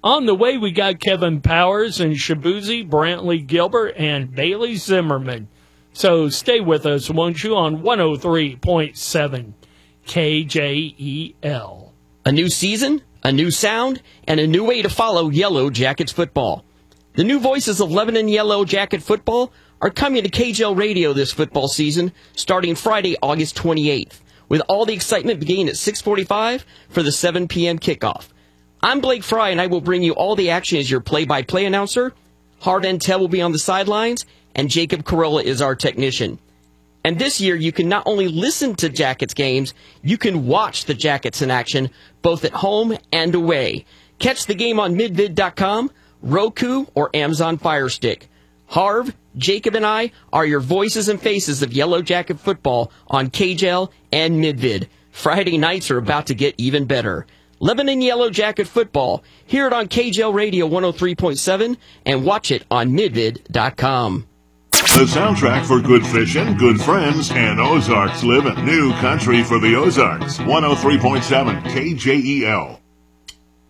On the way, we got Kevin Powers and Shabuzi, Brantley Gilbert, and Bailey Zimmerman. So stay with us, won't you, on 103.7 KJEL. A new season, a new sound, and a new way to follow Yellow Jackets football. The new voices of Lebanon Yellow Jacket football are coming to KJL Radio this football season, starting Friday, August 28th, with all the excitement beginning at 6:45 for the 7 p.m. kickoff. I'm Blake Fry, and I will bring you all the action as your play-by-play announcer. Hard End Ted will be on the sidelines, and Jacob Carolla is our technician. And this year, you can not only listen to Jackets games, you can watch the Jackets in action, both at home and away. Catch the game on midvid.com, Roku, or Amazon Fire Stick. Harv, Jacob, and I are your voices and faces of Yellow Jacket football on KJL and Midvid. Friday nights are about to get even better. Lebanon Yellow Jacket football. Hear it on KJL Radio 103.7 and watch it on midvid.com. The soundtrack for good fishing, good friends, and Ozarks living. New country for the Ozarks. 103.7 KJEL.